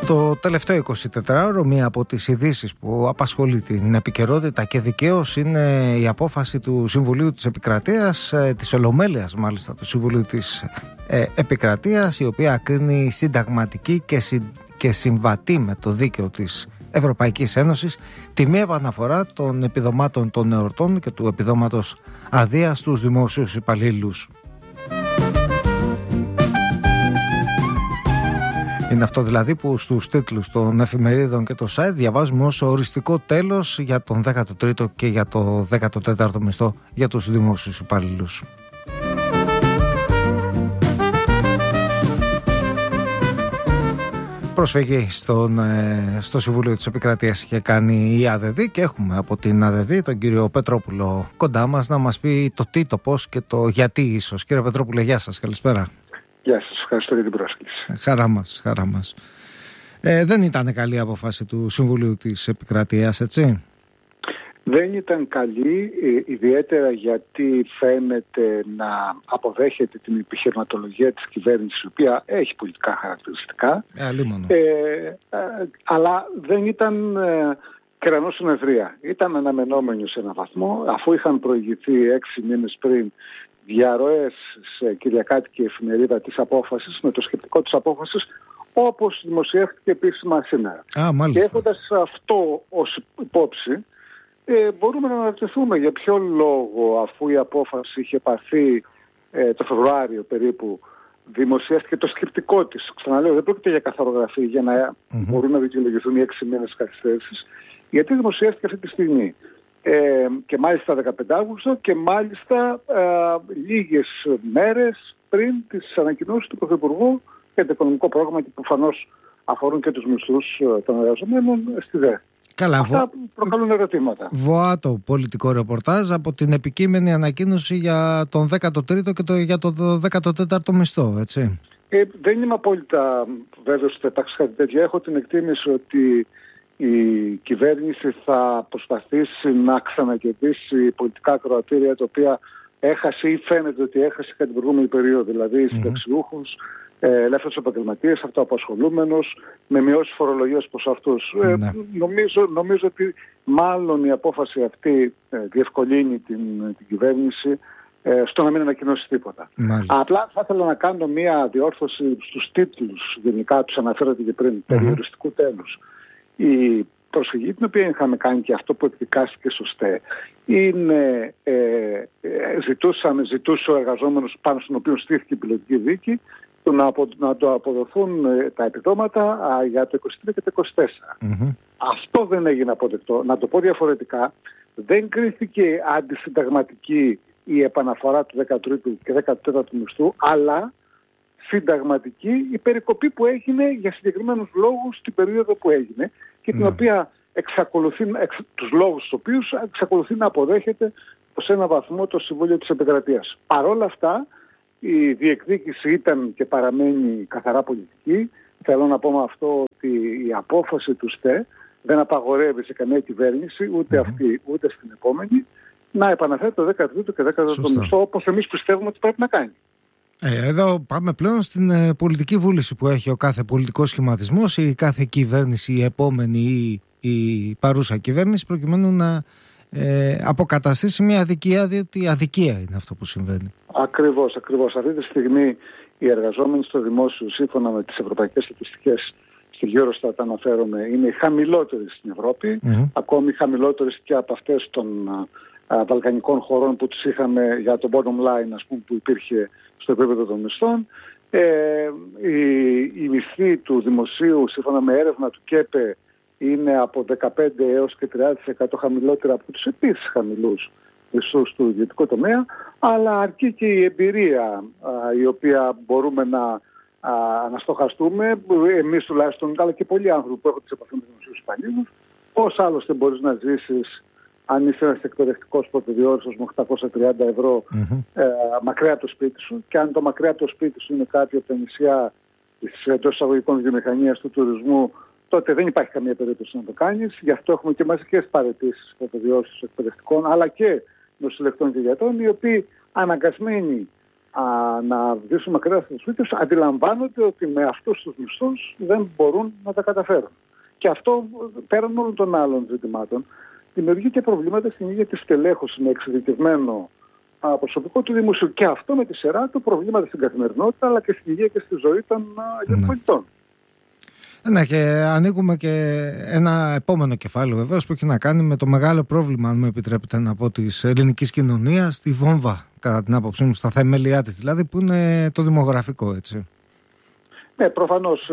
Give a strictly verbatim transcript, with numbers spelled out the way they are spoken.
Το τελευταίο εικοσιτετράωρο, μία από τις ειδήσεις που απασχολεί την επικαιρότητα και δικαίως είναι η απόφαση του Συμβουλίου της Επικρατείας, της Ολομέλειας μάλιστα του Συμβουλίου της ε, Επικρατείας, η οποία κρίνει συνταγματική και, συ, και συμβατή με το δίκαιο της Ευρωπαϊκής Ένωσης τη μία επαναφορά των επιδομάτων των εορτών και του επιδόματος αδείας στους δημόσιους υπαλλήλους. Είναι αυτό δηλαδή που στους τίτλους των εφημερίδων και το site διαβάζουμε ως οριστικό τέλος για τον δέκατο τρίτο και για το δέκατο τέταρτο μισθό για τους δημόσιους υπαλλήλους. Προσφυγή στον, στο Συμβούλιο της Επικρατείας είχε κάνει η ΑΔΔ και έχουμε από την ΑΔΔ τον κύριο Πετρόπουλο κοντά μας να μας πει το τι, το πώς και το γιατί ίσως. Κύριε Πετρόπουλε, γεια σας, καλησπέρα. Γεια σας, ευχαριστώ για την πρόσκληση. Χαρά μας, χαρά μας. Ε, δεν ήταν καλή απόφαση του Συμβουλίου της Επικρατείας, έτσι? Δεν ήταν καλή, ε, ιδιαίτερα γιατί φαίνεται να αποδέχεται την επιχειρηματολογία της κυβέρνησης, η οποία έχει πολιτικά χαρακτηριστικά, ε, ε, ε, αλλά δεν ήταν ε, κρανός συνεδρία. Ήταν αναμενόμενο σε έναν βαθμό, αφού είχαν προηγηθεί έξι μήνες πριν διαρροές σε κυριακάτικη εφημερίδα της απόφασης, με το σκεπτικό της απόφασης, όπως δημοσιεύτηκε επίσημα σήμερα. Α, μάλιστα. Και έχοντας αυτό ως υπόψη, ε, μπορούμε να αναρωτηθούμε για ποιο λόγο, αφού η απόφαση είχε πάρθει ε, το Φεβρουάριο περίπου, δημοσιεύτηκε το σκεπτικό της. Ξαναλέω, δεν πρόκειται για καθαρογραφή για να mm-hmm. μπορούν να δικαιολογηθούν οι έξι μήνες καθυστέρησης. Γιατί δημοσιεύτηκε αυτή τη στιγμή. Ε, και μάλιστα δεκαπέντε Αυγούστου και μάλιστα ε, λίγες μέρες πριν τις ανακοινώσεις του Πρωθυπουργού για το οικονομικό πρόγραμμα και προφανώς αφορούν και τους μισθούς των εργαζομένων στη ΔΕ. Καλά, αυτά βο... προκαλούν ερωτήματα. Βοά το πολιτικό ρεπορτάζ από την επικείμενη ανακοίνωση για τον δέκατο τρίτο και το, για το δέκατο τέταρτο μισθό, έτσι. Ε, δεν είμαι απόλυτα βέβαιος ότι θα υπάρξει κάτι τέτοιο. Έχω την εκτίμηση ότι η κυβέρνηση θα προσπαθήσει να ξανακερδίσει πολιτικά ακροατήρια τα οποία έχασε ή φαίνεται ότι έχασε κατά την προηγούμενη περίοδο, δηλαδή mm-hmm. συνταξιούχους, ε, ελεύθερους επαγγελματίες, αυτοαπασχολούμενους, με μειώσεις φορολογίας προς αυτούς. Mm-hmm. Ε, νομίζω, νομίζω ότι μάλλον η απόφαση αυτή ε, διευκολύνει την, την κυβέρνηση ε, στο να μην ανακοινώσει τίποτα. Mm-hmm. Απλά θα ήθελα να κάνω μία διόρθωση στους τίτλους, γενικά τους αναφέρατε και πριν, mm-hmm. περιοριστικού τέλους. Η προσφυγή την οποία είχαμε κάνει και αυτό που εκδικάστηκε σωστέ είναι ε, ε, ζητούσαμε, ζητούσε ο εργαζόμενος πάνω στον οποίο στήθηκε η πιλωτική δίκη το να, απο, να το αποδοθούν ε, τα επιδόματα α, για το είκοσι τρία και το είκοσι τέσσερα. Mm-hmm. Αυτό δεν έγινε αποδεκτό. Να το πω διαφορετικά, δεν κρίθηκε αντισυνταγματική η επαναφορά του δέκατου τρίτου και δέκατου τέταρτου μισθού, αλλά συνταγματική η περικοπή που έγινε για συγκεκριμένους λόγους την περίοδο που έγινε και την ναι. οποία εξακολουθεί, εξ, τους λόγους τους οποίους εξακολουθεί να αποδέχεται σε ένα βαθμό το Συμβούλιο της Επικρατείας. Παρ' όλα αυτά η διεκδίκηση ήταν και παραμένει καθαρά πολιτική. Θέλω να πω με αυτό ότι η απόφαση του ΣΤΕ δεν απαγορεύει σε καμία κυβέρνηση, ούτε mm-hmm. αυτή ούτε στην επόμενη, να επαναφέρει το δέκατο τρίτο και δέκατο τέταρτο μισθό όπως εμείς πιστεύουμε ότι πρέπει να κάνει. Ε, εδώ πάμε πλέον στην ε, πολιτική βούληση που έχει ο κάθε πολιτικός σχηματισμός, η κάθε κυβέρνηση, η επόμενη ή η παρούσα κυβέρνηση, προκειμένου να ε, αποκαταστήσει μια αδικία, διότι αδικία είναι αυτό που συμβαίνει. Ακριβώς, ακριβώς. Αυτή τη στιγμή οι εργαζόμενοι στο δημόσιο, σύμφωνα με τις ευρωπαϊκές στατιστικές, στη Eurostat αναφέρομαι, είναι οι χαμηλότεροι στην Ευρώπη, mm-hmm. ακόμη χαμηλότεροι και από αυτές των α, βαλκανικών χωρών που τους είχαμε για το bottom line, ας πούμε, που υπήρχε στο επίπεδο των μισθών. Ε, η, η μισθή του δημοσίου, σύμφωνα με έρευνα του ΚΕΠΕ, είναι από δεκαπέντε έως και τριάντα τοις εκατό χαμηλότερα από τους επίσης χαμηλούς μισθούς του ιδιωτικού τομέα, αλλά αρκεί και η εμπειρία α, η οποία μπορούμε να, α, να στοχαστούμε, εμείς τουλάχιστον, αλλά και πολλοί άνθρωποι που έχουν τις επαφές με τους δημοσίους υπαλλήλους, πώς άλλωστε μπορείς να ζήσεις αν είσαι ένας εκπαιδευτικός πρωτοδιόριστος με οκτακόσια τριάντα ευρώ mm-hmm. ε, μακριά από το σπίτι σου, και αν το μακριά από το σπίτι σου είναι κάποιο από τα νησιά της εντός εισαγωγικών βιομηχανίας του τουρισμού, τότε δεν υπάρχει καμία περίπτωση να το κάνεις. Γι' αυτό έχουμε και μαζικές παραιτήσεις πρωτοδιόριστων εκπαιδευτικών, αλλά και νοσηλευτών και γιατρών, οι οποίοι αναγκασμένοι α, να βρίσκουν μακριά στο σπίτι τους, αντιλαμβάνονται ότι με αυτούς τους μισθούς δεν μπορούν να τα καταφέρουν. Και αυτό, πέραν όλων των άλλων ζητημάτων, δημιουργεί και προβλήματα στην ίδια τη στελέχωση με εξειδικευμένο προσωπικό του δημοσίου. Και αυτό με τη σειρά του προβλήματα στην καθημερινότητα, αλλά και στην υγεία και στη ζωή των ναι. πολιτών. Ναι, και ανοίγουμε και ένα επόμενο κεφάλαιο βεβαίως που έχει να κάνει με το μεγάλο πρόβλημα, αν μου επιτρέπετε να πω, της ελληνικής κοινωνίας, τη βόμβα, κατά την άποψή μου, στα θεμελιά της δηλαδή, που είναι το δημογραφικό, έτσι. Ναι, προφανώς.